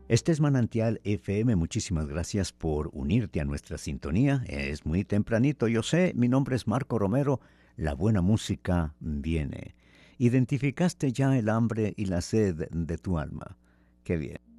Este es Manantial FM, muchísimas gracias por unirte a nuestra sintonía. Es muy tempranito, yo sé, mi nombre es Marco Romero, la buena música viene. ¿Identificaste ya el hambre y la sed de tu alma? Qué bien.